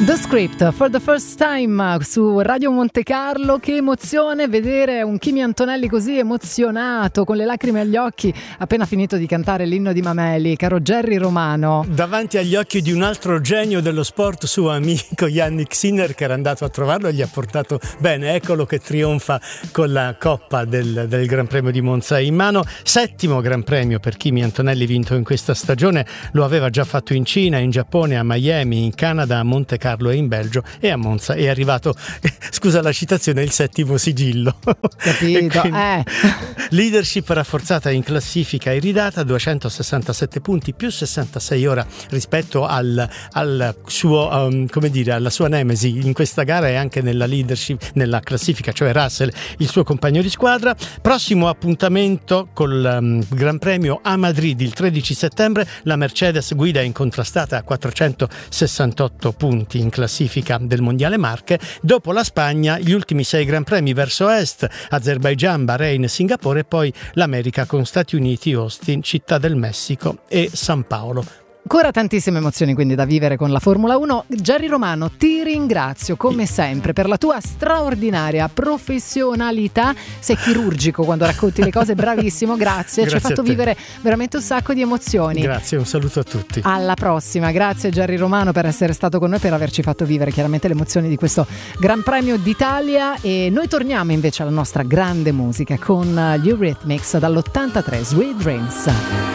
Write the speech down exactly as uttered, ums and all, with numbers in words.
The Script for the first time su Radio Monte Carlo. Che emozione vedere un Kimi Antonelli così emozionato, con le lacrime agli occhi, appena finito di cantare l'inno di Mameli. Caro Jerry Romano, davanti agli occhi di un altro genio dello sport, suo amico Yannick Sinner, che era andato a trovarlo e gli ha portato bene. Eccolo che trionfa con la coppa del, del Gran Premio di Monza in mano. Settimo Gran Premio per Kimi Antonelli vinto in questa stagione. Lo aveva già fatto in Cina, in Giappone, a Miami, in Canada, a Monte Carlo e in Belgio, e a Monza è arrivato, scusa la citazione, il settimo sigillo. Capito? Quindi, eh. Leadership rafforzata in classifica e ridata, duecentosessantasette punti più sessantasei ora rispetto al, al suo um, come dire, alla sua nemesi in questa gara e anche nella leadership, nella classifica, cioè Russell, il suo compagno di squadra. Prossimo appuntamento col um, Gran Premio a Madrid il tredici settembre. La Mercedes guida incontrastata a quattrocentosessantotto punti in classifica del Mondiale Marche. Dopo la Spagna, gli ultimi sei Gran Premi verso est: Azerbaijan, Bahrain, Singapore, e poi l'America con Stati Uniti, Austin, Città del Messico e San Paolo. Ancora tantissime emozioni quindi da vivere con la Formula uno. Jerry Romano, ti ringrazio come sempre per la tua straordinaria professionalità. Sei chirurgico quando racconti le cose, bravissimo, grazie, grazie, ci hai fatto vivere veramente un sacco di emozioni. Grazie, un saluto a tutti. Alla prossima, grazie Jerry Romano per essere stato con noi, per averci fatto vivere chiaramente le emozioni di questo Gran Premio d'Italia. E noi torniamo invece alla nostra grande musica con gli Eurythmics dall'ottantatré, Sweet Dreams.